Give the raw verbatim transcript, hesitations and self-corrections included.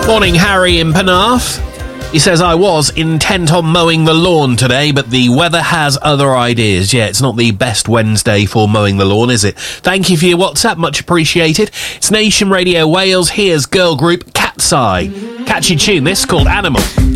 Morning, Harry in Penarth. He says, I was intent on mowing the lawn today, but the weather has other ideas. Yeah, it's not the best Wednesday for mowing the lawn, is it? Thank you for your WhatsApp, much appreciated. It's Nation Radio Wales. Here's girl group Cat's Eye. Catchy tune, this called Animal.